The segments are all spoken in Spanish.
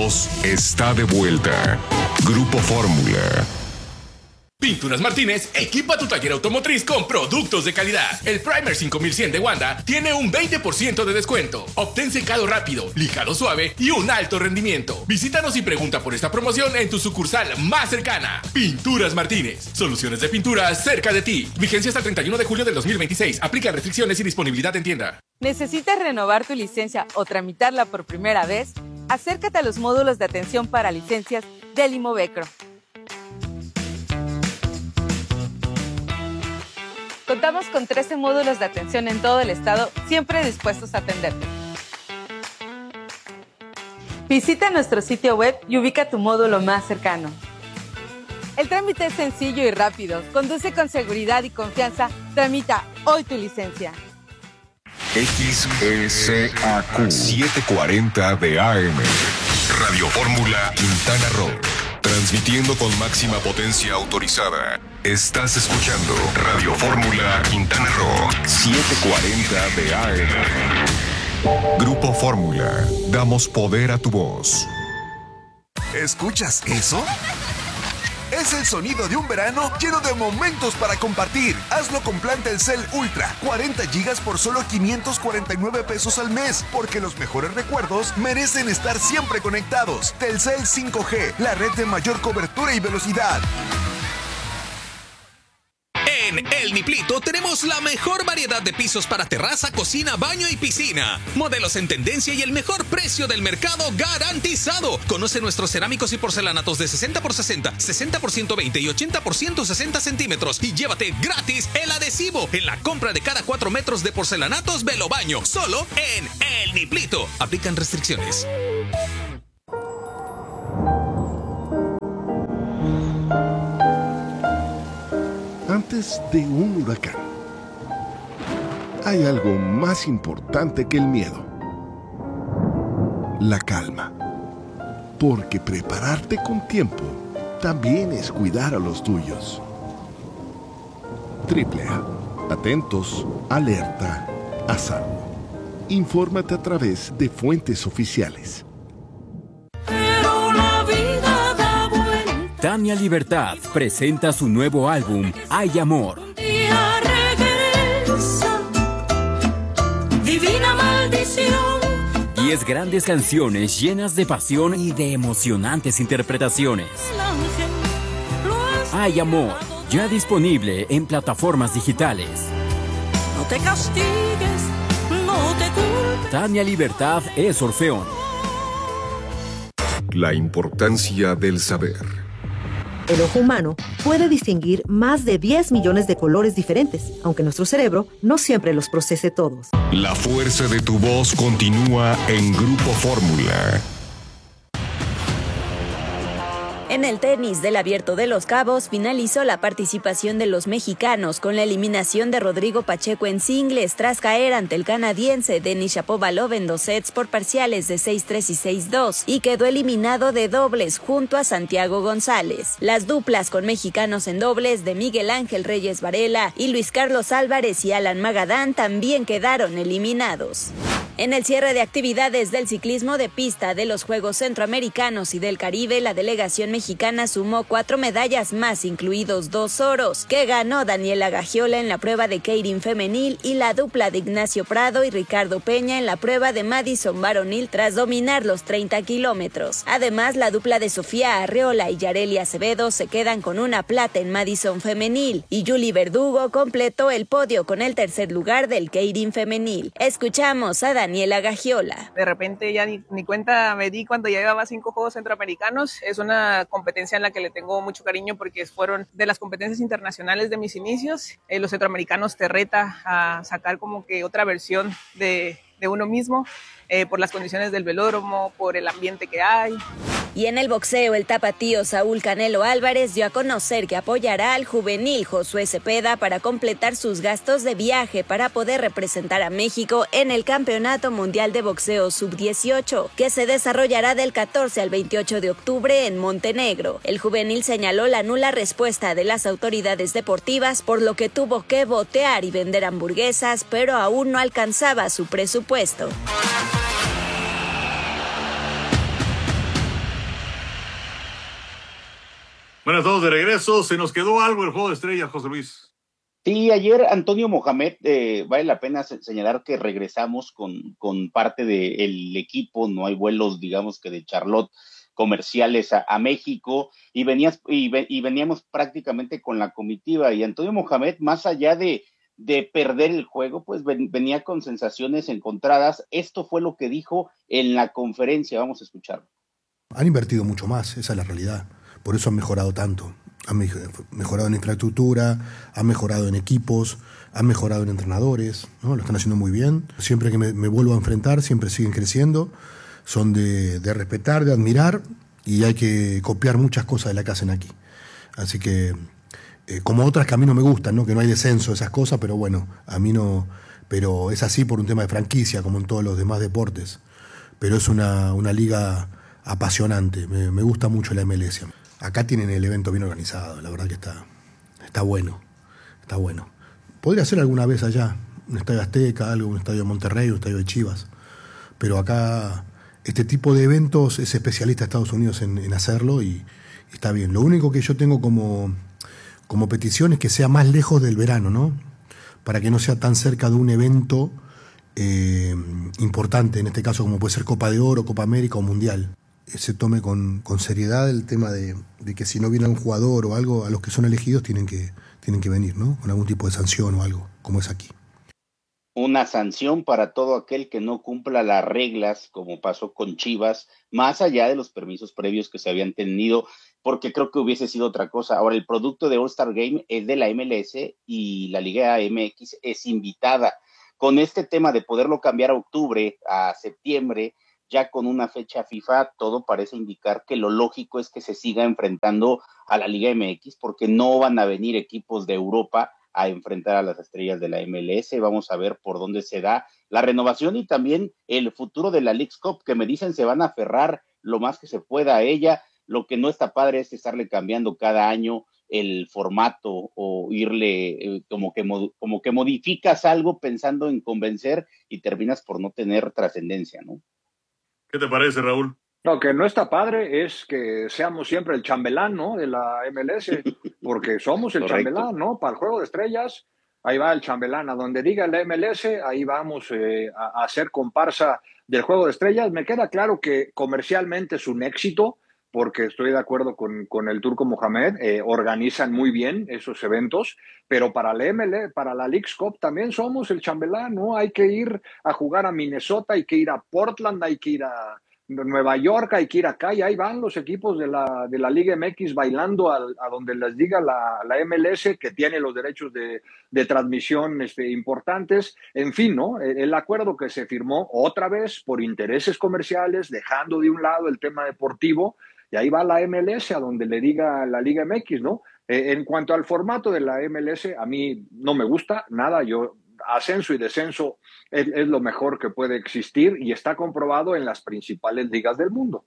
voz está de vuelta. Grupo Fórmula. Pinturas Martínez equipa tu taller automotriz con productos de calidad. El Primer 5100 de Wanda tiene un 20% de descuento. Obtén secado rápido, lijado suave y un alto rendimiento. Visítanos y pregunta por esta promoción en tu sucursal más cercana. Pinturas Martínez. Soluciones de pintura cerca de ti. Vigencia hasta el 31 de julio del 2026. Aplica restricciones y disponibilidad en tienda. ¿Necesitas renovar tu licencia o tramitarla por primera vez? Acércate a los módulos de atención para licencias del Imovecro. Contamos con 13 módulos de atención en todo el estado, siempre dispuestos a atenderte. Visita nuestro sitio web y ubica tu módulo más cercano. El trámite es sencillo y rápido. Conduce con seguridad y confianza. Tramita hoy tu licencia. XECAQ 740 de AM. Radio Fórmula Quintana Roo. Transmitiendo con máxima potencia autorizada. Estás escuchando Radio Fórmula Quintana Roo 740 de AM. Grupo Fórmula. Damos poder a tu voz. ¿Escuchas eso? Es el sonido de un verano lleno de momentos para compartir. Hazlo con plan Telcel Ultra. 40 gigas por solo 549 pesos al mes. Porque los mejores recuerdos merecen estar siempre conectados. Telcel 5G, la red de mayor cobertura y velocidad. En El Niplito tenemos la mejor variedad de pisos para terraza, cocina, baño y piscina. Modelos en tendencia y el mejor precio del mercado garantizado. Conoce nuestros cerámicos y porcelanatos de 60 por 60, 60 por 120 y 80 por 160 centímetros. Y llévate gratis el adhesivo en la compra de cada 4 metros de porcelanatos Velobaño. Solo en El Niplito. Aplican restricciones. Antes de un huracán, hay algo más importante que el miedo: la calma. Porque prepararte con tiempo también es cuidar a los tuyos. AAA. Atentos, alerta, a salvo. Infórmate a través de fuentes oficiales. Tania Libertad presenta su nuevo álbum, Hay Amor. Divina maldición. 10 grandes canciones llenas de pasión y de emocionantes interpretaciones. Hay Amor, ya disponible en plataformas digitales. No te castigues, no te culpes. Tania Libertad es Orfeón. La importancia del saber. El ojo humano puede distinguir más de 10 millones de colores diferentes, aunque nuestro cerebro no siempre los procese todos. La fuerza de tu voz continúa en Grupo Fórmula. En el tenis del Abierto de Los Cabos finalizó la participación de los mexicanos con la eliminación de Rodrigo Pacheco en singles tras caer ante el canadiense Denis Shapovalov en 2 sets por parciales de 6-3 y 6-2 y quedó eliminado de dobles junto a Santiago González. Las duplas con mexicanos en dobles de Miguel Ángel Reyes Varela y Luis Carlos Álvarez y Alan Magadán también quedaron eliminados. En el cierre de actividades del ciclismo de pista de los Juegos Centroamericanos y del Caribe, la delegación mexicana sumó 4 medallas más, incluidos 2 oros, que ganó Daniela Gagiola en la prueba de Keirin femenil y la dupla de Ignacio Prado y Ricardo Peña en la prueba de Madison varonil tras dominar los 30 kilómetros. Además, la dupla de Sofía Arreola y Yareli Acevedo se quedan con una plata en Madison femenil y Julie Verdugo completó el podio con el tercer lugar del Keirin femenil. Escuchamos a Daniela Gagiola. De repente ya ni cuenta me di cuando ya llevaba 5 Juegos Centroamericanos. Es una competencia en la que le tengo mucho cariño porque fueron de las competencias internacionales de mis inicios. Los centroamericanos te reta a sacar como que otra versión de uno mismo, por las condiciones del velódromo, por el ambiente que hay. Y en el boxeo, el tapatío Saúl Canelo Álvarez dio a conocer que apoyará al juvenil Josué Cepeda para completar sus gastos de viaje para poder representar a México en el Campeonato Mundial de Boxeo Sub-18, que se desarrollará del 14 al 28 de octubre en Montenegro. El juvenil señaló la nula respuesta de las autoridades deportivas, por lo que tuvo que botear y vender hamburguesas, pero aún no alcanzaba su presupuesto. Bueno, estamos de regreso. ¿Se nos quedó algo el juego de estrellas, José Luis? Sí, ayer Antonio Mohamed, vale la pena señalar que regresamos con parte del equipo, no hay vuelos, digamos que de Charlotte comerciales a México, y veníamos prácticamente con la comitiva, y Antonio Mohamed, más allá de perder el juego, pues venía con sensaciones encontradas. Esto fue lo que dijo en la conferencia, vamos a escucharlo. Han invertido mucho más, esa es la realidad, por eso han mejorado tanto. Han mejorado en infraestructura, han mejorado en equipos, han mejorado en entrenadores, ¿no? Lo están haciendo muy bien. Siempre que me vuelvo a enfrentar, siempre siguen creciendo. Son de respetar, de admirar, y hay que copiar muchas cosas de la que hacen aquí. Así que, como otras que a mí no me gustan, ¿no? Que no hay descenso, esas cosas, pero bueno, a mí no. Pero es así por un tema de franquicia, como en todos los demás deportes. Pero es una liga apasionante, me gusta mucho la MLS. Acá tienen el evento bien organizado, la verdad que está bueno, está bueno. Podría ser alguna vez allá, un estadio Azteca, algo, un estadio de Monterrey, un estadio de Chivas, pero acá este tipo de eventos es especialista Estados Unidos en hacerlo y está bien. Lo único que yo tengo como petición es que sea más lejos del verano, ¿no? Para que no sea tan cerca de un evento importante, en este caso como puede ser Copa de Oro, Copa América o Mundial. Se tome con seriedad el tema de que si no viene un jugador o algo, a los que son elegidos tienen que venir, ¿no? Con algún tipo de sanción o algo, como es aquí. Una sanción para todo aquel que no cumpla las reglas, como pasó con Chivas, más allá de los permisos previos que se habían tenido, porque creo que hubiese sido otra cosa. Ahora, el producto de All-Star Game es de la MLS y la Liga MX es invitada. Con este tema de poderlo cambiar a octubre, a septiembre, ya con una fecha FIFA, todo parece indicar que lo lógico es que se siga enfrentando a la Liga MX, porque no van a venir equipos de Europa a enfrentar a las estrellas de la MLS. Vamos a ver por dónde se da la renovación y también el futuro de la Leagues Cup, que me dicen se van a aferrar lo más que se pueda a ella. Lo que no está padre es estarle cambiando cada año el formato o irle como que modificas algo pensando en convencer y terminas por no tener trascendencia, ¿no? ¿Qué te parece, Raúl? Lo que no está padre es que seamos siempre el chambelán, ¿no? De la MLS, porque somos el Correcto. chambelán, ¿no? Para el juego de estrellas, ahí va el chambelán. A donde diga la MLS, ahí vamos a hacer comparsa del juego de estrellas. Me queda claro que comercialmente es un éxito, porque estoy de acuerdo con el Turco Mohamed, organizan muy bien esos eventos, pero para la MLS, para la Leagues Cup también somos el chambelán, ¿no? Hay que ir a jugar a Minnesota, hay que ir a Portland, hay que ir a Nueva York, hay que ir acá, y ahí van los equipos de la Liga MX bailando a donde les diga la MLS, que tiene los derechos de transmisión importantes. En fin, ¿no? El acuerdo que se firmó otra vez por intereses comerciales, dejando de un lado el tema deportivo, y ahí va la MLS a donde le diga la Liga MX, ¿no? En cuanto al formato de la MLS, a mí no me gusta nada. Ascenso y descenso es lo mejor que puede existir y está comprobado en las principales ligas del mundo.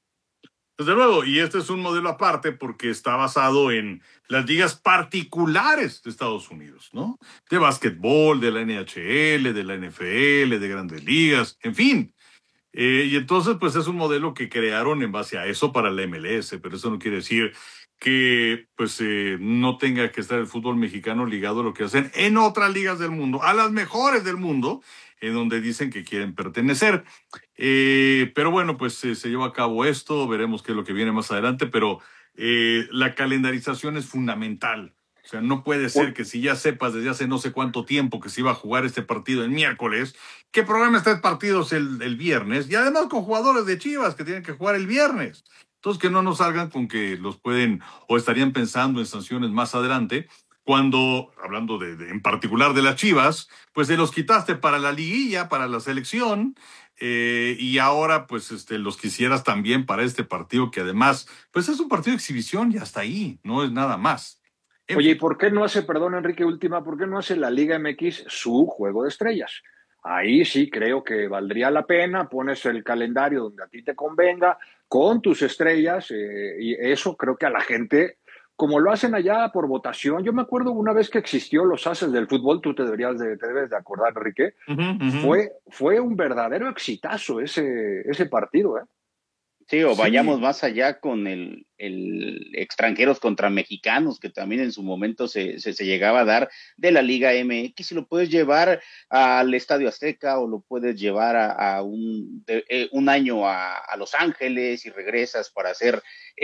Desde luego, y este es un modelo aparte porque está basado en las ligas particulares de Estados Unidos, ¿no? De básquetbol, de la NHL, de la NFL, de grandes ligas, en fin. Y entonces, pues es un modelo que crearon en base a eso para la MLS, pero eso no quiere decir que pues no tenga que estar el fútbol mexicano ligado a lo que hacen en otras ligas del mundo, a las mejores del mundo, en donde dicen que quieren pertenecer. Pero bueno, pues se lleva a cabo esto, veremos qué es lo que viene más adelante, pero la calendarización es fundamental. O sea, no puede ser que si ya sepas desde hace no sé cuánto tiempo que se iba a jugar este partido el miércoles, que programes 3 partidos el viernes, y además con jugadores de Chivas que tienen que jugar el viernes. Entonces, que no nos salgan con que los pueden o estarían pensando en sanciones más adelante, cuando, hablando en particular de las Chivas, pues se los quitaste para la liguilla, para la selección, y ahora pues los quisieras también para este partido, que además pues es un partido de exhibición y hasta ahí, no es nada más. Oye, ¿y por qué no hace, perdón Enrique, última, por qué no hace la Liga MX su juego de estrellas? Ahí sí creo que valdría la pena, pones el calendario donde a ti te convenga, con tus estrellas, y eso creo que a la gente, como lo hacen allá por votación. Yo me acuerdo una vez que existió los Ases del fútbol, tú te debes de acordar, Enrique, fue un verdadero exitazo ese partido, ¿eh? Sí, o Sí. vayamos más allá con el extranjeros contra mexicanos, que también en su momento se llegaba a dar de la Liga MX, y lo puedes llevar al Estadio Azteca o lo puedes llevar a un año a Los Ángeles y regresas para hacer,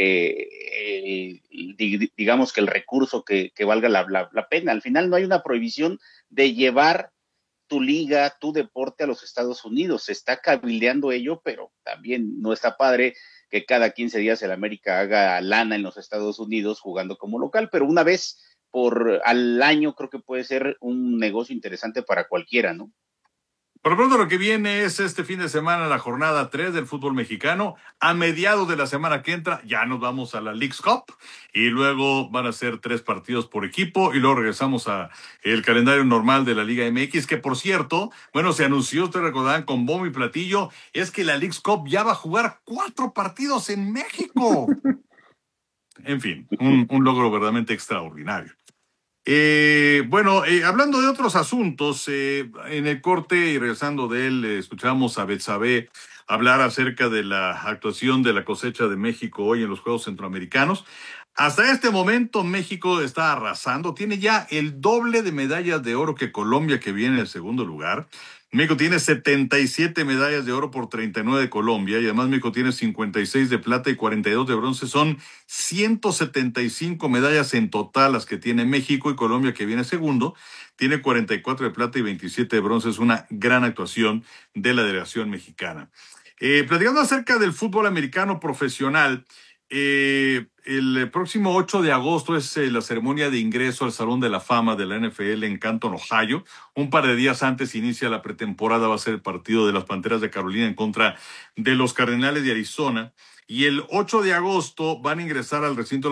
digamos que el recurso que valga la pena. Al final no hay una prohibición de llevar tu liga, tu deporte a los Estados Unidos. Se está cabildeando ello, pero también no está padre que cada 15 días el América haga lana en los Estados Unidos jugando como local, pero una vez al año creo que puede ser un negocio interesante para cualquiera, ¿no? Por lo pronto lo que viene es este fin de semana la jornada 3 del fútbol mexicano. A mediados de la semana que entra ya nos vamos a la Leagues Cup y luego van a ser 3 partidos por equipo y luego regresamos a el calendario normal de la Liga MX, que por cierto, bueno, se anunció, ustedes recordarán, con bombo y platillo, es que la Leagues Cup ya va a jugar 4 partidos en México. En fin, un logro verdaderamente extraordinario. Hablando de otros asuntos, en el corte y regresando de él, escuchamos a Betsabe hablar acerca de la actuación de la cosecha de México hoy en los Juegos Centroamericanos. Hasta este momento México está arrasando, tiene ya el doble de medallas de oro que Colombia, que viene en el segundo lugar. México tiene 77 medallas de oro por 39 de Colombia y además México tiene 56 de plata y 42 de bronce. Son 175 medallas en total las que tiene México, y Colombia, que viene segundo, tiene 44 de plata y 27 de bronce. Es una gran actuación de la delegación mexicana. Platicando acerca del fútbol americano profesional, el próximo 8 de agosto es la ceremonia de ingreso al Salón de la Fama de la NFL en Canton, Ohio. Un par de días antes inicia la pretemporada, va a ser el partido de las Panteras de Carolina en contra de los Cardenales de Arizona. Y el 8 de agosto van a ingresar al recinto